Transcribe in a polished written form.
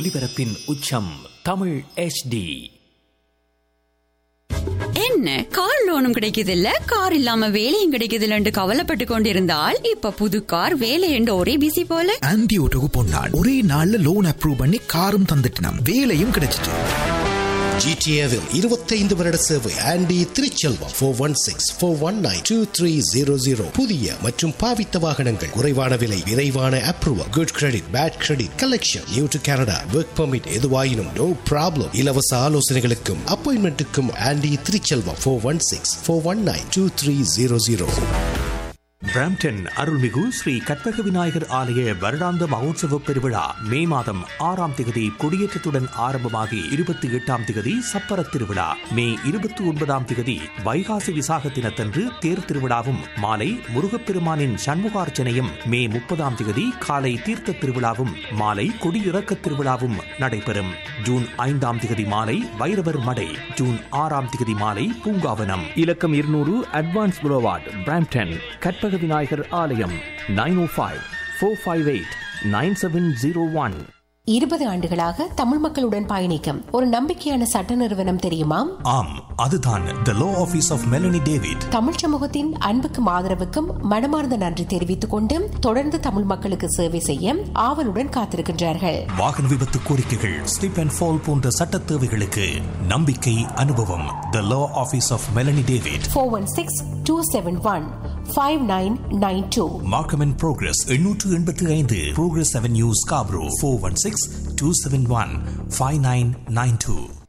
ஒலிபரப்பின் உச்சம் தமிழ் HD. என்ன கார் லோனும் கிடைக்குது இல்ல, கார் இல்லாம வேலையும் கிடைக்குது இல்லன்னு கவலைப்பட்டு கொண்டிருந்தால் இப்ப புது கார் வேலை என்று ஒரே பிசி போல. ஆன்டி ஓட்டோக்கு போனாள், ஒரே நாள்ல லோன் அப்ரூவ் பண்ணி காரும் தந்துட்டினாம், வேலையும் கிடைச்சிட்டு. GTAவில் 25 வருட சேவை. ஆண்டி திருச்செல்வம் 416-419-2300. புதிய மற்றும் பாவித்த வாகனங்கள், குறைவான விலை, விரைவான approval, good credit, bad credit, collection, new to Canada, work permit, எதுவாயினும் நோ ப்ராப்ளம். இலவச ஆலோசனைகளுக்கும் அப்பாயின்மெண்ட்டுக்கும் ஆண்டி திருச்செல்வம் 416-419-2300. பிராம்டன் அருள்மிகு ஸ்ரீ கற்பக விநாயகர் ஆலய வருடாந்த மகோத்சவ பெருவிழா மே மாதம் 6ஆம் திகதி கொடியேற்றத்துடன் ஆரம்பமாகி 28ஆம் திகதி சப்பர திருவிழா, மே 29ஆம் திகதி வைகாசி விசாக தினத்தன்று தேர் திருவிழாவும் மாலை முருகப்பெருமானின் சண்முகார்ச்சனையும், மே 30ஆம் திகதி காலை தீர்த்த திருவிழாவும் மாலை கொடியிறக்க திருவிழாவும் நடைபெறும். ஜூன் 5ஆம் திகதி மாலை வைரவர் மடை, ஜூன் 6ஆம் திகதி மாலை பூங்காவனம். இலக்கம் 200 அட்வான்ஸ் புரோவார்ட், பிராம்டன். கற்பக விநாயகர் ஆலயம் 905-458-9701. 20 ஆண்டுகளாக தமிழ் மக்களுடன் பயணிக்கும் ஒரு நம்பிக்கையான சட்ட நிறுவனம் தெரியுமா? ஆம், அதுதான் The Law Office of Melanie David. Tamil சமூகத்தின் அன்புக்கும் ஆதரவுக்கும் மனமார்ந்த நன்றி தெரிவித்துக் கொண்டு தொடர்ந்து தமிழ் மக்களுக்கு சேவை செய்ய ஆவலுடன் காத்திருக்கின்றார்கள். வாகன விபத்து கோரிக்கைகள், ஸ்லிப் அண்ட் ஃபால் போன்ற சட்ட தேவைகளுக்கு நம்பிக்கை, அனுபவம். The Law Office of Melanie David. 416-271-5992. Markham and Progress 885 Progress Avenue, Scarborough. 416-271-5992.